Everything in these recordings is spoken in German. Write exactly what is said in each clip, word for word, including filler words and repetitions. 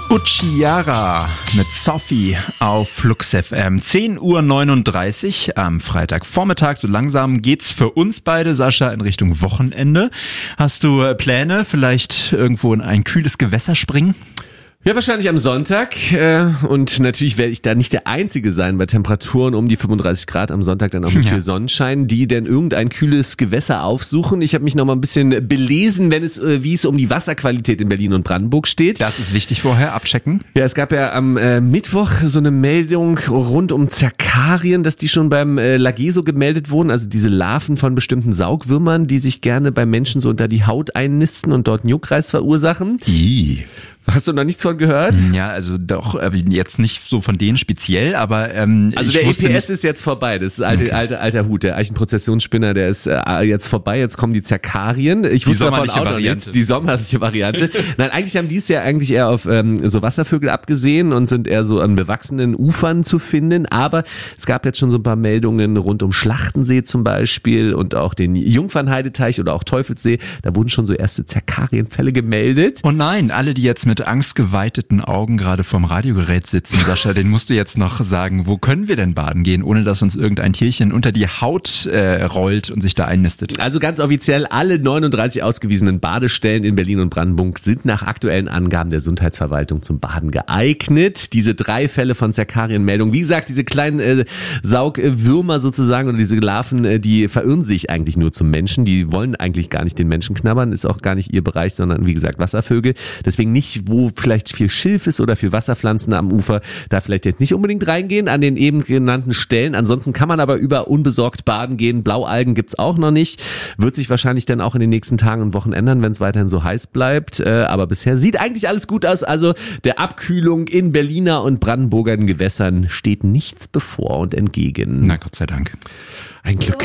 Uchiara mit Sophie auf Flux F M. zehn Uhr neununddreißig am Freitagvormittag. So langsam geht's für uns beide, Sascha, in Richtung Wochenende. Hast du Pläne, vielleicht irgendwo in ein kühles Gewässer springen? Ja, wahrscheinlich am Sonntag. Äh, und natürlich werde ich da nicht der Einzige sein bei Temperaturen um die fünfunddreißig Grad am Sonntag, dann auch mit ja. viel Sonnenschein, die denn irgendein kühles Gewässer aufsuchen. Ich habe mich noch mal ein bisschen belesen, wenn es, äh, wie es um die Wasserqualität in Berlin und Brandenburg steht. Das ist wichtig vorher, abchecken. Ja, es gab ja am äh, Mittwoch so eine Meldung rund um Zerkarien, dass die schon beim äh, Lageso gemeldet wurden, also diese Larven von bestimmten Saugwürmern, die sich gerne bei Menschen so unter die Haut einnisten und dort einen Juckreiz verursachen. Ih. Hast du noch nichts von gehört? Ja, also doch, jetzt nicht so von denen speziell, aber ähm, also ich der E wusste P S nicht. ist jetzt vorbei, das ist alte, Okay. alter, alter Hut, der Eichenprozessionsspinner, der ist äh, jetzt vorbei, jetzt kommen die Zerkarien. Ich Die wusste davon sommerliche auch noch Variante. nichts, die sommerliche Variante. Nein, eigentlich haben die es ja eigentlich eher auf ähm, so Wasservögel abgesehen und sind eher so an bewachsenen Ufern zu finden, aber es gab jetzt schon so ein paar Meldungen rund um Schlachtensee zum Beispiel und auch den Jungfernheideteich oder auch Teufelssee, da wurden schon so erste Zerkarienfälle gemeldet. Oh nein, alle, die jetzt mit angstgeweiteten Augen gerade vorm Radiogerät sitzen, Sascha, den musst du jetzt noch sagen, wo können wir denn baden gehen, ohne dass uns irgendein Tierchen unter die Haut äh, rollt und sich da einnistet? Also ganz offiziell, alle neununddreißig ausgewiesenen Badestellen in Berlin und Brandenburg sind nach aktuellen Angaben der Gesundheitsverwaltung zum Baden geeignet. Diese drei Fälle von Zerkarienmeldung, wie gesagt, diese kleinen äh, Saugwürmer sozusagen oder diese Larven, äh, die verirren sich eigentlich nur zum Menschen. Die wollen eigentlich gar nicht den Menschen knabbern, ist auch gar nicht ihr Bereich, sondern wie gesagt Wasservögel. Deswegen nicht, wo vielleicht viel Schilf ist oder viel Wasserpflanzen am Ufer, da vielleicht jetzt nicht unbedingt reingehen an den eben genannten Stellen. Ansonsten kann man aber über unbesorgt baden gehen. Blaualgen gibt's auch noch nicht. Wird sich wahrscheinlich dann auch in den nächsten Tagen und Wochen ändern, wenn es weiterhin so heiß bleibt. Äh, aber bisher sieht eigentlich alles gut aus. Also der Abkühlung in Berliner und Brandenburger Gewässern steht nichts bevor und entgegen. Na Gott sei Dank. Ein Glück.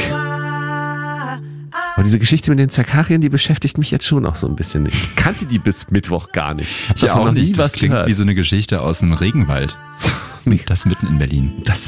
Aber diese Geschichte mit den Zerkarien, die beschäftigt mich jetzt schon auch so ein bisschen. Ich kannte die bis Mittwoch gar nicht. Hab Ich auch davon noch nie nicht. Das was klingt gehört. wie so eine Geschichte aus dem Regenwald. Nee. Das mitten in Berlin. Das